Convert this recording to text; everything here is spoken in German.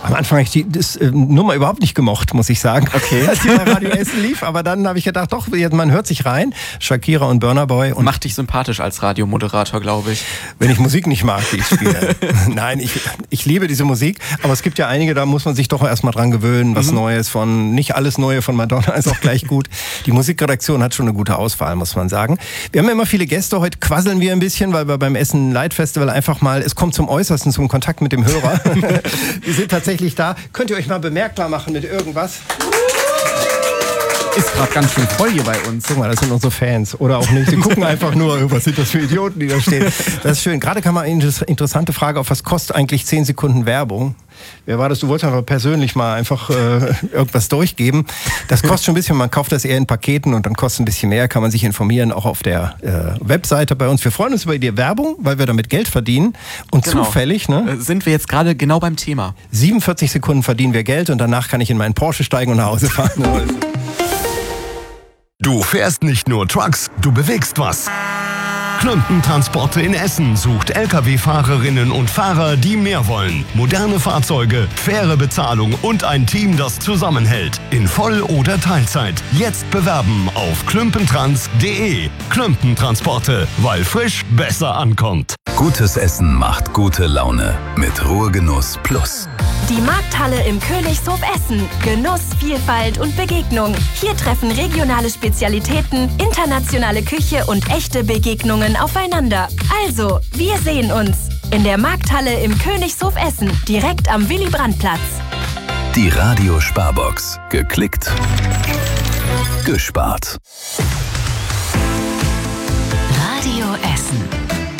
Am Anfang habe ich die Nummer überhaupt nicht gemocht, muss ich sagen, als die bei Radio Essen lief. Aber dann habe ich gedacht, doch, man hört sich rein. Shakira und Burna Boy. Und macht dich sympathisch als Radiomoderator, glaube ich. Wenn ich Musik nicht mag, die ich spiele. Nein, ich liebe diese Musik. Aber es gibt ja einige, da muss man sich doch erstmal dran gewöhnen. Was Neues nicht alles Neue von Madonna ist auch gleich gut. Die Musikredaktion hat schon eine gute Auswahl, muss man sagen. Wir haben ja immer viele Gäste. Heute quasseln wir ein bisschen, weil wir beim Essen Light Festival einfach mal, es kommt zum Äußersten, zum Kontakt mit dem Hörer. Wir sind tatsächlich da. Könnt ihr euch mal bemerkbar machen mit irgendwas? Ist gerade ganz schön voll hier bei uns. Guck mal, das sind unsere Fans. Oder auch nicht. Sie gucken einfach nur, was sind das für Idioten, die da stehen. Das ist schön. Gerade kam mal eine interessante Frage auf, was kostet eigentlich 10 Sekunden Werbung? Wer war das? Du wolltest einfach persönlich mal einfach irgendwas durchgeben. Das kostet schon ein bisschen, man kauft das eher in Paketen und dann kostet ein bisschen mehr, kann man sich informieren, auch auf der Webseite bei uns. Wir freuen uns über die Werbung, weil wir damit Geld verdienen. Und zufällig, sind wir jetzt gerade genau beim Thema. 47 Sekunden verdienen wir Geld und danach kann ich in meinen Porsche steigen und nach Hause fahren. Du fährst nicht nur Trucks, du bewegst was. Klümpentransporte in Essen sucht Lkw-Fahrerinnen und Fahrer, die mehr wollen. Moderne Fahrzeuge, faire Bezahlung und ein Team, das zusammenhält. In Voll- oder Teilzeit. Jetzt bewerben auf klümpentrans.de. Klümpentransporte, weil frisch besser ankommt. Gutes Essen macht gute Laune mit Ruhegenuss Plus. Die Markthalle im Königshof Essen. Genuss, Vielfalt und Begegnung. Hier treffen regionale Spezialitäten, internationale Küche und echte Begegnungen aufeinander. Also, wir sehen uns in der Markthalle im Königshof Essen, direkt am Willy-Brandt-Platz. Die Radio Sparbox. Geklickt, gespart.